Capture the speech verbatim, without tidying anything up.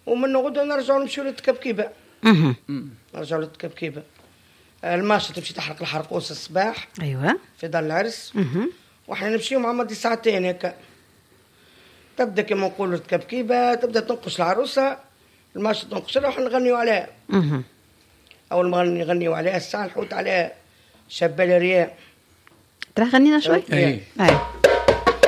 ومن غدوه نرجعوا نمشيو للتكبكيبه. اها نرجعوا للتكبكيبه. الماشيه تمشي تحرق الحرقوس الصباح ايوه في دار العرس. اها وحنا نمشيو مع مدي ساعتين هكا. تبدا كما نقولوا التكبكيبه، تبدا تنقش العروسه، الماشيه تنقش لها وحنا نغنيو عليها. اها اول ما نغنيو عليها الساعه نحوت عليها شابه الرياء. ترى غنينا شوي. اي اي